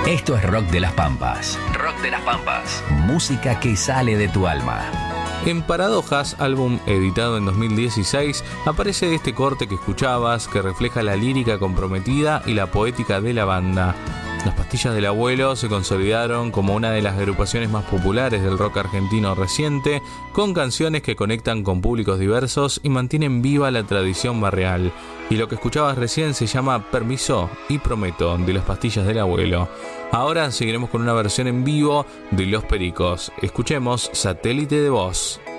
Esto es Rock de las Pampas. Rock de las Pampas. Música que sale de tu alma. En Paradojas, álbum editado en 2016, aparece este corte que escuchabas, que refleja la lírica comprometida y la poética de la banda. Las Pastillas del Abuelo se consolidaron como una de las agrupaciones más populares del rock argentino reciente, con canciones que conectan con públicos diversos y mantienen viva la tradición barrial. Y lo que escuchabas recién se llama Permiso y Prometo, de Las Pastillas del Abuelo. Ahora seguiremos con una versión en vivo de Los Pericos. Escuchemos Satélite de Voz.